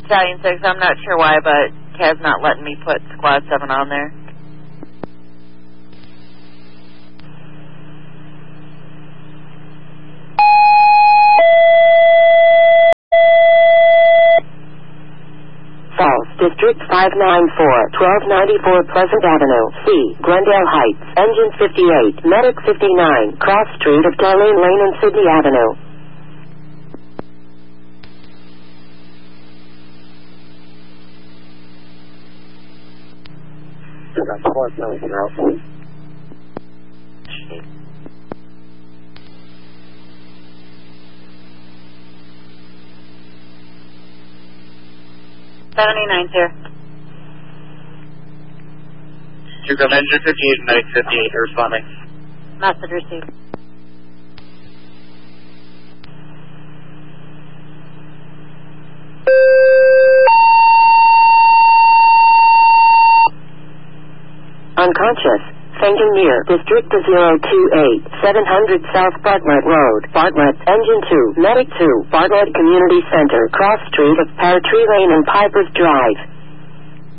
Battalion 6, I'm not sure why, but Kaz not letting me put Squad 7 on there. False. District 594, 1294 Pleasant Avenue, C, Glendale Heights, Engine 58, Medic 59, Cross Street of Darlene Lane and Sydney Avenue. Here. From Engine 58 and Medic 58 are responding. Message received. Unconscious. Fainting near District 028, 700 South Bartlett Road, Bartlett, Engine 2, Medic 2, Bartlett Community Center, Cross Street of Pear Tree Lane and Piper's Drive.